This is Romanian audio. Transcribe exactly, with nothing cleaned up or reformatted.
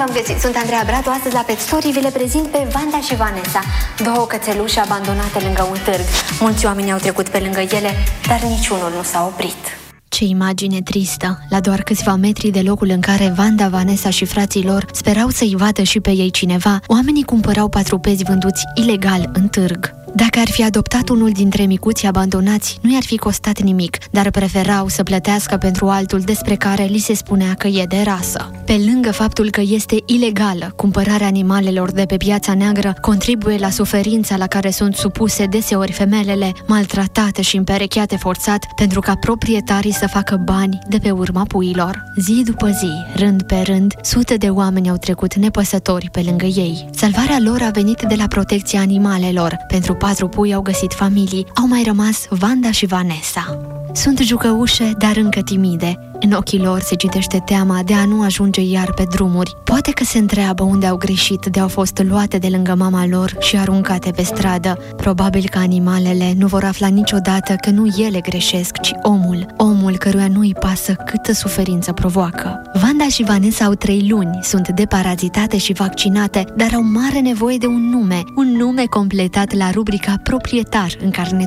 v-am găsit! Sunt Andreea Bratu, astăzi la Pet Story vi le prezint pe Vanda și Vanessa, două cățeluși abandonate lângă un târg. Mulți oameni au trecut pe lângă ele, dar niciunul nu s-a oprit. Ce imagine tristă! La doar câțiva metri de locul în care Vanda, Vanessa și frații lor sperau să-i vadă și pe ei cineva, oamenii cumpărau patrupezi vânduți ilegal în târg. Dacă ar fi adoptat unul dintre micuții abandonați, nu i-ar fi costat nimic, dar preferau să plătească pentru altul despre care li se spunea că e de rasă. Pe lângă faptul că este ilegală, cumpărarea animalelor de pe piața neagră contribuie la suferința la care sunt supuse deseori femelele, maltratate și împerecheate forțat pentru ca proprietarii să facă bani de pe urma puiilor. Zi după zi, rând pe rând, sute de oameni au trecut nepăsători pe lângă ei. Salvarea lor a venit de la protecția animalelor. Pentru patru pui au găsit familii, au mai rămas Vanda și Vanessa. Sunt jucăușe, dar încă timide. În ochii lor se citește teama de a nu ajunge iar pe drumuri. Poate că se întreabă unde au greșit de au fost luate de lângă mama lor și aruncate pe stradă. Probabil că animalele nu vor afla niciodată că nu ele greșesc, ci omul. Omul căruia nu-i pasă câtă suferință provoacă. Vanda și Vanessa au trei luni, sunt deparazitate și vaccinate, dar au mare nevoie de un nume. Un nume completat la rubrica proprietar în carnetul